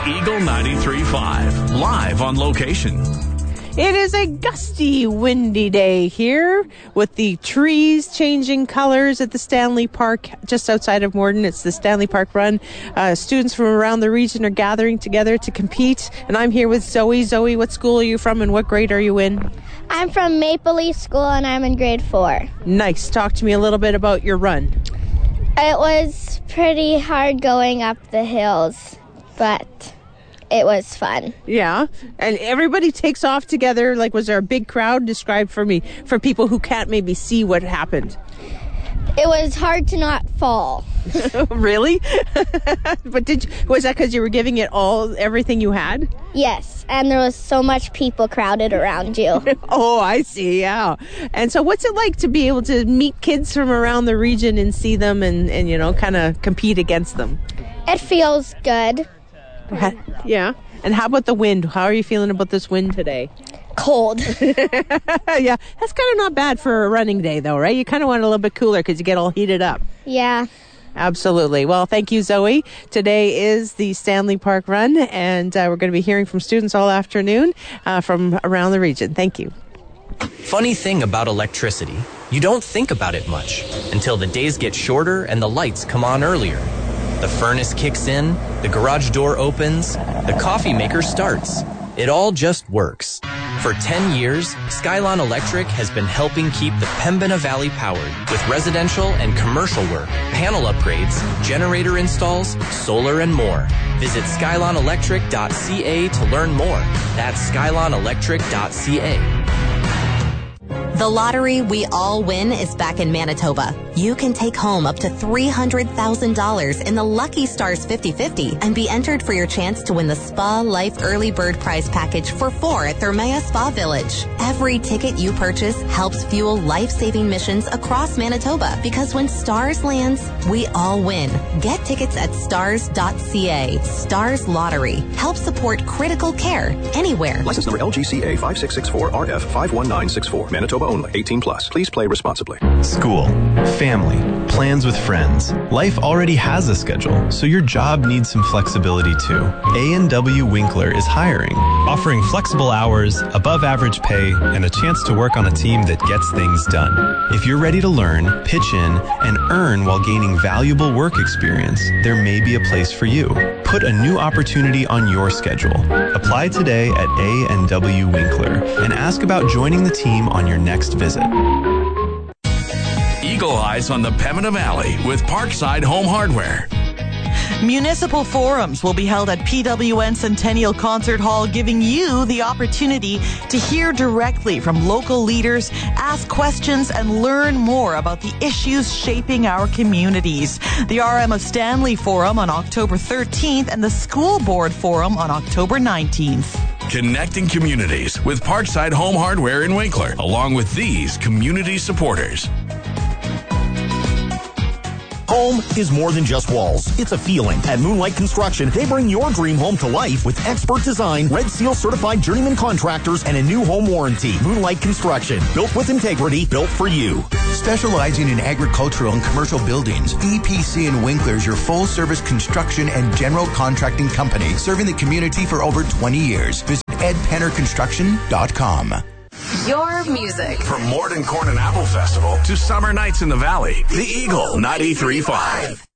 Eagle 93.5, live on location. It is a gusty, windy day here with the trees changing colors at the Stanley Park just outside of Morden. It's the Stanley Park Run. Students from around the region are gathering together to compete. And I'm here with Zoe. Zoe, what school are you from and what grade are you in? I'm from Maple Leaf School and I'm in grade 4. Nice. Talk to me a little bit about your run. It was pretty hard going up the hills, but it was fun. Yeah. And everybody takes off together. Like, was there a big crowd? Describe for me, for people who can't maybe see what happened. It was hard to not fall. Really? But was that because you were giving it everything you had? Yes, and there was so much people crowded around you. Oh, I see, yeah. And so what's it like to be able to meet kids from around the region and see them and kind of compete against them? It feels good. Yeah. And how about the wind? How are you feeling about this wind today? Cold. Yeah, that's kind of not bad for a running day, though, right? You kind of want it a little bit cooler because you get all heated up. Yeah. Absolutely. Well, thank you, Zoe. Today is the Stanley Park Run, and we're going to be hearing from students all afternoon from around the region. Thank you. Funny thing about electricity, you don't think about it much until the days get shorter and the lights come on earlier. The furnace kicks in, the garage door opens, the coffee maker starts. It all just works. For 10 years, Skylon Electric has been helping keep the Pembina Valley powered with residential and commercial work, panel upgrades, generator installs, solar, and more. Visit skylonelectric.ca to learn more. That's skylonelectric.ca. The lottery we all win is back in Manitoba. You can take home up to $300,000 in the Lucky Stars 50/50 and be entered for your chance to win the Spa Life Early Bird Prize Package for 4 at Thermea Spa Village. Every ticket you purchase helps fuel life-saving missions across Manitoba because when STARS lands, we all win. Get tickets at stars.ca. Stars Lottery. Help support critical care anywhere. License number LGCA 5664RF 51964. Manitoba only. 18 plus. Please play responsibly. School, family, plans with friends. Life already has a schedule, so your job needs some flexibility too. A&W Winkler is hiring, offering flexible hours, above average pay, and a chance to work on a team that gets things done. If you're ready to learn, pitch in, and earn while gaining valuable work experience, there may be a place for you. Put a new opportunity on your schedule. Apply today at A&W Winkler and ask about joining the team on your next visit. Eagle Eyes on the Pembina Valley with Parkside Home Hardware. Municipal forums will be held at PWN Centennial Concert Hall, giving you the opportunity to hear directly from local leaders, ask questions, and learn more about the issues shaping our communities. The RM of Stanley Forum on October 13th and the School Board Forum on October 19th. Connecting communities with Parkside Home Hardware in Winkler, along with these community supporters. Home is more than just walls. It's a feeling. At Moonlight Construction, they bring your dream home to life with expert design, Red Seal certified journeyman contractors, and a new home warranty. Moonlight Construction, built with integrity, built for you. Specializing in agricultural and commercial buildings, EPC in Winkler is your full-service construction and general contracting company, serving the community for over 20 years. Visit edpennerconstruction.com. Your music. From Morden Corn and Apple Festival to Summer Nights in the Valley, the Eagle 93.5.